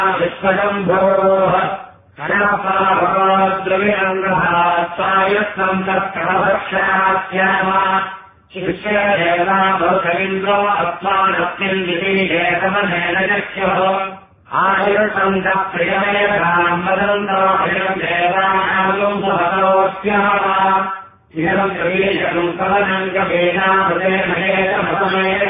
विश्वशम्भोः कनपाद्रविरङ्गः स्वायत्तम् तत्कणभक्षास्याम शिष्येनाभवसमिन्द्रो अस्मानस्मिन् विधीयेतमनेन यक्ष्युः आयुषम् च प्रियमेधाम् वदन्तो हरिम् देवानागुम् सुहतोऽस्याम इदम् कवीशम् कवनम् कवीनामृते महेतमसमे